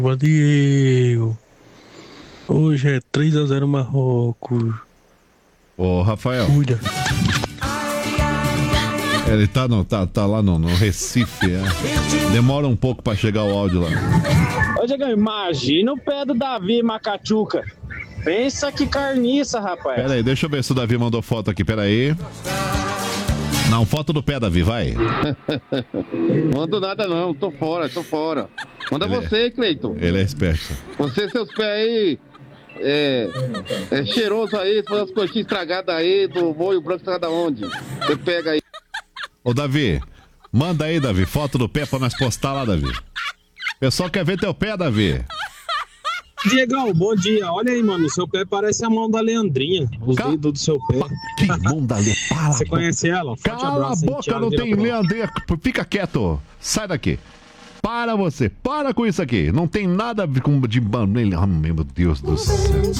Diego. Hoje é 3-0 Marrocos. Ô, Rafael. Cuida. Ele tá lá no Recife, Demora um pouco pra chegar o áudio lá. Ô, Diego, imagina o pé do Davi Macachuca. Pensa que carniça, rapaz. Pera aí, deixa eu ver se o Davi mandou foto aqui, pera aí. Não, foto do pé, Davi, vai. Mando nada não, tô fora. Manda você, Cleiton. Ele é esperto. Você, seus pés aí, cheiroso aí, as coxinhas estragadas aí, do molho branco estragado aonde? Você pega aí. Ô, Davi, manda aí, Davi, foto do pé pra nós postar lá, Davi. O pessoal quer ver teu pé, Davi. Diegão, bom dia. Olha aí, mano, seu pé parece a mão da Leandrinha. Os dedos do seu pé. Que mão da Leandrinha? Você conhece ela? Forte Cala abraço, a boca, não tem Leandrinha. Fica quieto. Sai daqui. Para com isso aqui. Não tem nada com de... Oh, meu Deus do céu.